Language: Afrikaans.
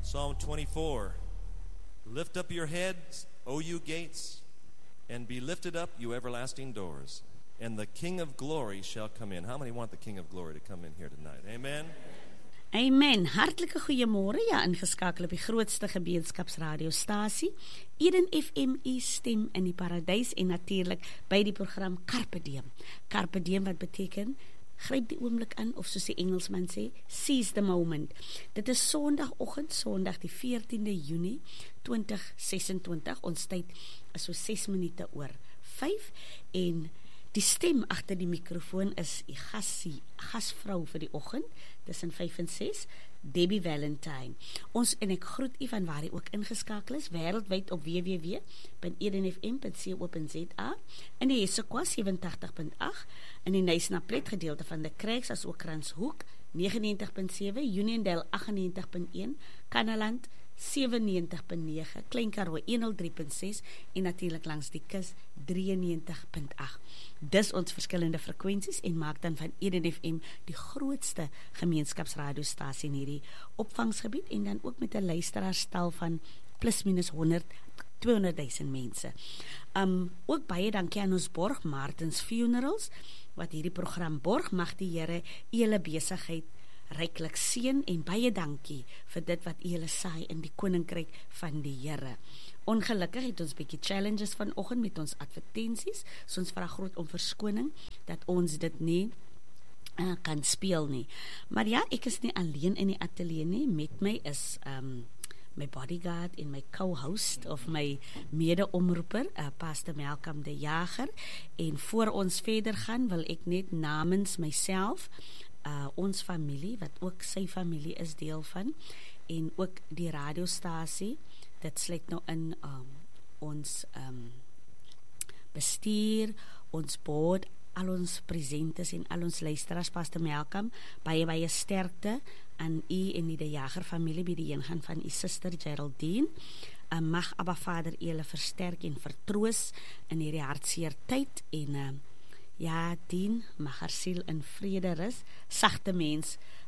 Psalm 24. Lift up your heads, O you gates, and be lifted up, you everlasting doors, and the King of glory shall come in. How many want the King of glory to come in here tonight? Amen. Amen. Hartlike goeiemôre, ja, ingeskakel op die grootste gemeenskapsradiostasie, Eden FM, u stem in die paradys, en natuurlik by die program Carpe Diem. Carpe Diem wat beteken, gryp die oomblik aan, of soos die Engelsman sê, seize the moment. Dit is sondagoggend, sondag die 14de Junie 2026, ons tyd is so 6 minute oor 5, en die stem agter die mikrofoon is die gasvrou vir die oggend, tussen 5 en 6, Debbie Valentine. En ek groet u van waar u ook ingeskakel is, wêreldwyd op www.edenfm.co.za, in die Hessequa 87.8, in die Nysna-Plet gedeelte van die Kruis, as ook Kranshoek 99.7, Uniondale 98.1, Kannaland 97.9, Klein Karoo 103.6 en natuurlijk langs die kus 93.8. Dis ons verskillende frekwensies en maak dan van Eden FM die grootste gemeenskapsradiostasie in hierdie opvangsgebied en dan ook met 'n luisteraarstal van plus minus 200.000 mense. Ook baie dankie aan ons borg Martins Funerals wat hierdie program borg. Mag die Here julle besigheid ryklik seën en baie dankie vir dit wat julle saai in die koninkryk van die Here. Ongelukkig het ons bietjie challenges vanoggend met ons advertensies, so ons vra groot om verskoning dat ons dit nie kan speel nie. Maar ja, ek is nie alleen in die ateljee nie, met my is my bodyguard en my co-host of my mede-omroeper, Pastor Malcolm de Jager, en voor ons verder gaan, wil ek net namens myself, ons familie, wat ook sy familie is deel van, en ook die radiostasie, dit sluit nou in ons bestuur, ons board, al ons presentes en al ons luisteraars, Pastor Malcolm, baie sterkte aan u en die De Jager familie by die ingaan van u suster Geraldine. Mag Abba Vader julle versterk en vertroos in hierdie hartseer tyd en ja, dien, mag haar siel in vrede rus, sagte mens,